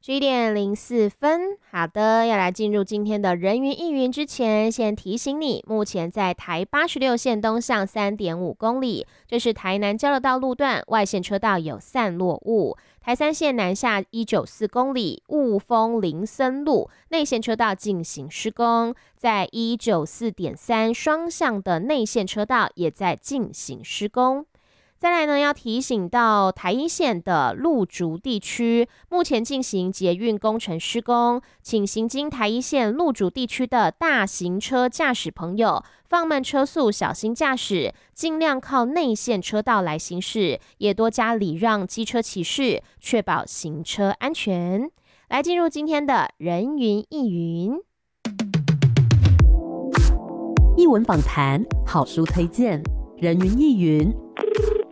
11:04。好的，要来进入今天的人云亦云之前，先提醒你，目前在台86线东向3.5公里，这是台南交流道路段，外线车道有散落雾。台3线南下194公里，雾峰林森路内线车道进行施工，在194.3双向的内线车道也在进行施工。再来呢，要提醒到台一线的鹿竹地区，目前进行捷运工程施工，请行经台一线鹿竹地区的大型车驾驶朋友放慢车速，小心驾驶，尽量靠内线车道来行驶，也多加礼让机车骑士，确保行车安全。来进入今天的人云亦云， 艺文访谈，好书推荐，人云亦云。